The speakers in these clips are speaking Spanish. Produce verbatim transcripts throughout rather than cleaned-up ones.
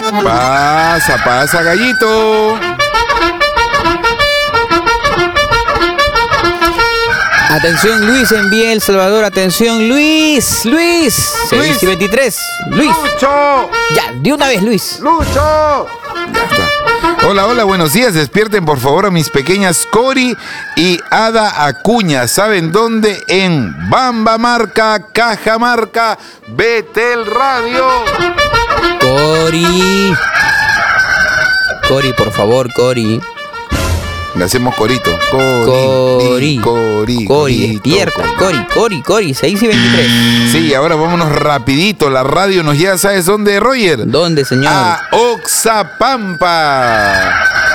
Pasa, pasa, gallito. Atención, Luis, envía El Salvador. Atención, Luis, Luis. seis y veintitrés. Luis. ¡Lucho! Ya, de una vez, Luis. ¡Lucho! Ya está. Hola, hola, buenos días. Despierten por favor a mis pequeñas Cori y Ada Acuña. ¿Saben dónde? En Bambamarca, Cajamarca, Betel Radio. Cori. Cori, por favor, Cori. Le hacemos corito. Cori. Cori. Cori. Cori, despierta. Cori, Cori, Cori, seis y veintitrés. Sí, ahora vámonos rapidito. La radio nos llega, ¿sabes dónde, Roger? ¿Dónde, señor? A Oxapampa.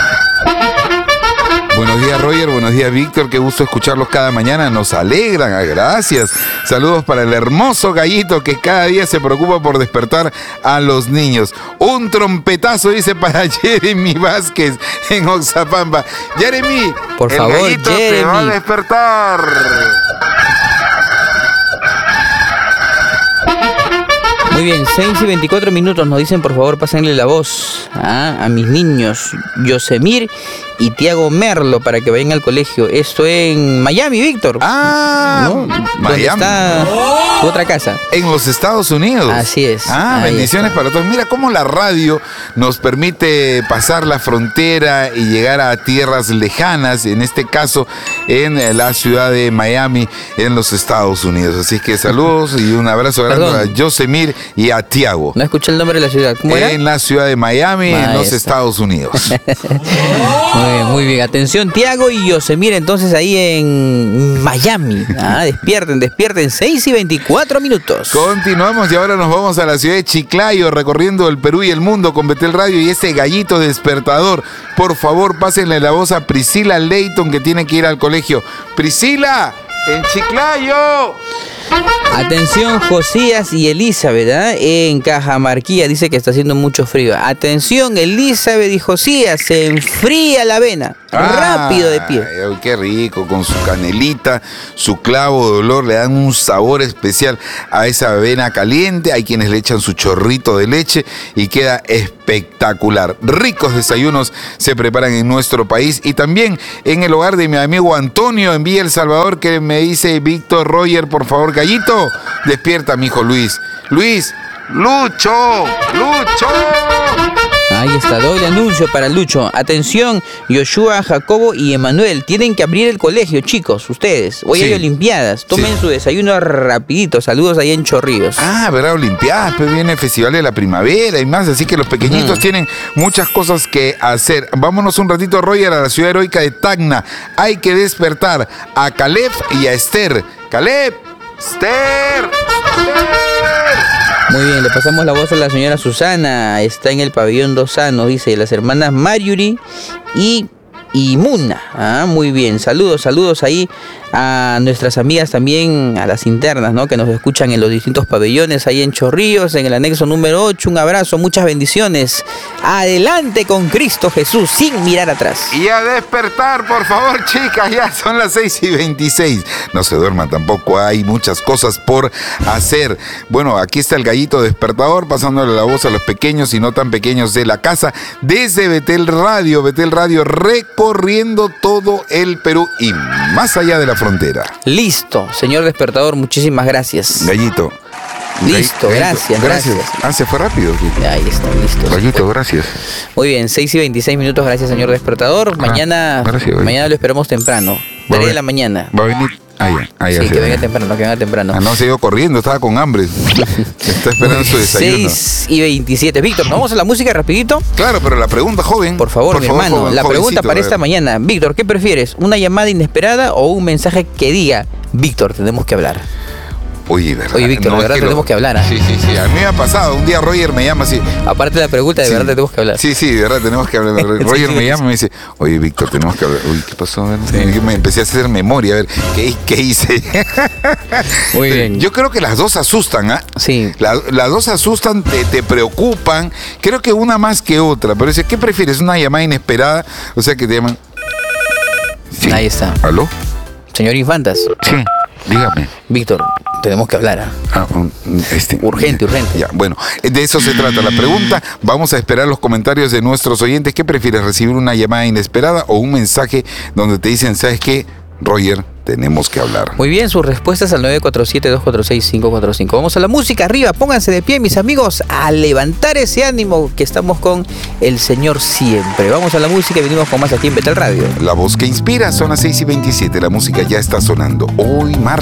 Buenos días, Roger. Buenos días, Víctor. Qué gusto escucharlos cada mañana. Nos alegran. Ah, gracias. Saludos para el hermoso gallito que cada día se preocupa por despertar a los niños. Un trompetazo, dice, para Jeremy Vázquez en Oxapampa. Jeremy, por el favor, gallito Jeremy. te va a despertar. Muy bien, seis y veinticuatro minutos. Nos dicen, por favor, pásenle la voz ¿ah? a mis niños Yosemir y Tiago Merlo para que vayan al colegio. Esto en Miami, Víctor. Ah, ¿no? Miami. ¿Dónde está tu otra casa? En los Estados Unidos. Así es. Ah, Ahí bendiciones está. para todos. Mira cómo la radio nos permite pasar la frontera y llegar a tierras lejanas, en este caso en la ciudad de Miami, en los Estados Unidos. Así que saludos y un abrazo grande Perdón. a Yosemir y a Tiago. No escuché el nombre de la ciudad. ¿Cómo era? En la ciudad de Miami, Ah, en los está. Estados Unidos. Muy bien, muy bien. Atención, Tiago y Yosemir, entonces ahí en Miami. Ah, despierten, despierten. seis y veinticuatro minutos. Continuamos y ahora nos vamos a la ciudad de Chiclayo, recorriendo el Perú y el mundo con Betel Radio y ese gallito despertador. Por favor, pásenle la voz a Priscila Leighton, que tiene que ir al colegio. ¡Priscila! ¡En Chiclayo! Atención, Josías y Elizabeth, ¿eh? en Cajamarquilla, dice que está haciendo mucho frío. Atención, Elizabeth y Josías, se enfría la avena. Rápido de pie. Ay, qué rico, con su canelita, su clavo de olor, le dan un sabor especial a esa avena caliente. Hay quienes le echan su chorrito de leche y queda espectacular. Ricos desayunos se preparan en nuestro país y también en el hogar de mi amigo Antonio en Villa El Salvador, que me dice: Víctor, Roger, por favor, gallito, despierta, mi hijo Luis. Luis, Lucho, Lucho. Ahí está, doble anuncio para Lucho. Atención, Yoshua, Jacobo y Emanuel. Tienen que abrir el colegio, chicos, ustedes. Hoy Sí. hay Olimpiadas. Tomen Sí. su desayuno rapidito. Saludos ahí en Chorrillos. Ah, ¿verdad? Olimpiadas, pues viene el Festival de la Primavera y más, así que los pequeñitos Mm. tienen muchas cosas que hacer. Vámonos un ratito, Roger, a la ciudad heroica de Tacna. Hay que despertar a Caleb y a Esther. Caleb, Esther, Esther. Muy bien, le pasamos la voz a la señora Susana. Está en el pabellón Dos Sanos, dice, las hermanas Marjorie y, y Muna. Ah, muy bien, saludos, saludos ahí a nuestras amigas también, a las internas, ¿no? Que nos escuchan en los distintos pabellones, ahí en Chorrillos, en el anexo número ocho. Un abrazo, muchas bendiciones. Adelante con Cristo Jesús, sin mirar atrás. Y a despertar, por favor, chicas, ya son las seis y veintiséis. No se duerman tampoco, hay muchas cosas por hacer. Bueno, aquí está el gallito despertador, pasándole la voz a los pequeños y no tan pequeños de la casa, desde Betel Radio, Betel Radio recorriendo todo el Perú y más allá de la frontera. Listo, señor despertador, muchísimas gracias. Gallito. Listo, Gallito, gracias, gracias. Ah, se fue rápido. Ahí está, listo. Gallito, gracias. Muy bien, seis y veintiséis minutos, gracias señor despertador. Mañana, gracias, Gallito. mañana lo esperamos temprano, Va a tres de ven- la mañana. Va a venir. Ah, ya, ah, ya, Sí, sí, que venga ya. temprano, que venga temprano. Ah, no, se ha ido corriendo, estaba con hambre. Está esperando su desayuno. seis y veintisiete. Víctor, ¿nos vamos a la música rapidito? Claro, pero la pregunta, joven. Por favor, mi hermano, joven, la pregunta jovencito, para a ver. esta mañana. Víctor, ¿qué prefieres? ¿Una llamada inesperada o un mensaje que diga, Víctor, tenemos que hablar? Oye, ¿verdad? Oye, Víctor, de es verdad que tenemos que hablar, ¿ah? Sí, sí, sí. A mí me ha pasado. Un día Roger me llama así. Aparte de la pregunta, de Sí. verdad tenemos que hablar. Sí, sí, de verdad tenemos que hablar. Roger Sí, me sí, llama y me dice, oye, Víctor, tenemos que hablar. Uy, ¿qué pasó? A ver, yo me empecé a hacer memoria, a ver, ¿qué, qué hice? Muy bien. Yo creo que las dos asustan, ¿ah? Sí. La- las dos asustan, te, te preocupan. Creo que una más que otra. Pero dice, ¿qué prefieres? ¿Una llamada inesperada? O sea, que te llaman. Sí. Ahí está. ¿Aló? Señor Infantas. Sí. Dígame. Víctor, tenemos que hablar. ¿eh? Ah, um, este, urgente, urgente. Ya, bueno, de eso se trata la pregunta. Vamos a esperar los comentarios de nuestros oyentes. ¿Qué prefieres, recibir una llamada inesperada o un mensaje donde te dicen, ¿sabes qué, Roger? Tenemos que hablar. Muy bien, sus respuestas al nueve cuatro siete, dos cuatro seis, cinco cuatro cinco. Vamos a la música, arriba, pónganse de pie, mis amigos, a levantar ese ánimo que estamos con el Señor siempre. Vamos a la música y venimos con más aquí en Betel Radio. La voz que inspira, son las seis y veintisiete. La música ya está sonando. Hoy martes.